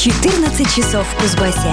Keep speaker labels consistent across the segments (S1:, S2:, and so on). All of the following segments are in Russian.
S1: 14 часов в Кузбассе.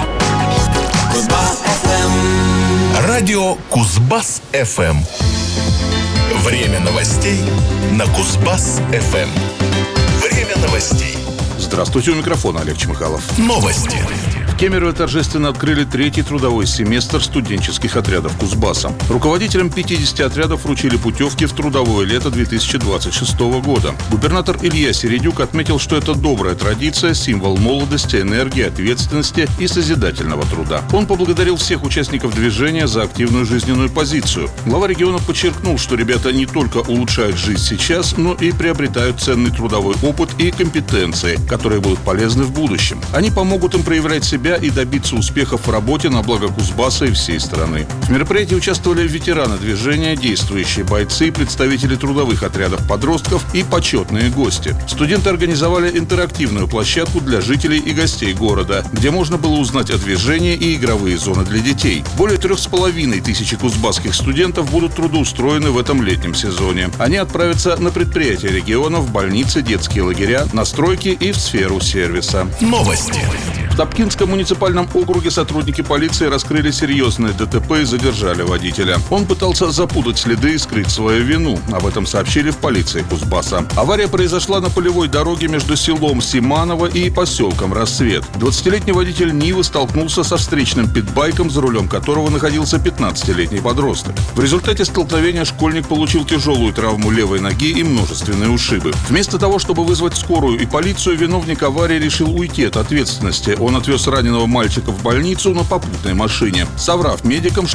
S2: Кузбасс-ФМ.
S3: Радио Кузбасс-ФМ. Время новостей на Кузбасс-ФМ. Время новостей.
S4: Здравствуйте, у микрофона Олег Чмыхалов.
S3: Новости.
S4: В Кемерово торжественно открыли третий трудовой семестр студенческих отрядов Кузбасса. Руководителям 50 отрядов вручили путевки в трудовое лето 2026 года. Губернатор Илья Середюк отметил, что это добрая традиция, символ молодости, энергии, ответственности и созидательного труда. Он поблагодарил всех участников движения за активную жизненную позицию. Глава региона подчеркнул, что ребята не только улучшают жизнь сейчас, но и приобретают ценный трудовой опыт и компетенции, которые будут полезны в будущем. Они помогут им проявлять себя и добиться успехов в работе на благо Кузбасса и всей страны. В мероприятии участвовали ветераны движения, действующие бойцы, представители трудовых отрядов подростков и почетные гости. Студенты организовали интерактивную площадку для жителей и гостей города, где можно было узнать о движении и игровые зоны для детей. Более 3500 кузбасских студентов будут трудоустроены в этом летнем сезоне. Они отправятся на предприятия региона, в больницы, детские лагеря, на стройки и в сферу сервиса.
S3: Новости.
S4: В Топкинском муниципальном округе сотрудники полиции раскрыли серьезное ДТП и задержали водителя. Он пытался запутать следы и скрыть свою вину. Об этом сообщили в полиции Кузбасса. Авария произошла на полевой дороге между селом Симаново и поселком Рассвет. 20-летний водитель Нивы столкнулся со встречным питбайком, за рулем которого находился 15-летний подросток. В результате столкновения школьник получил тяжелую травму левой ноги и множественные ушибы. Вместо того, чтобы вызвать скорую и полицию, виновник аварии решил уйти от ответственности. Он отвез раненого мальчика в больницу на попутной машине, соврав медикам,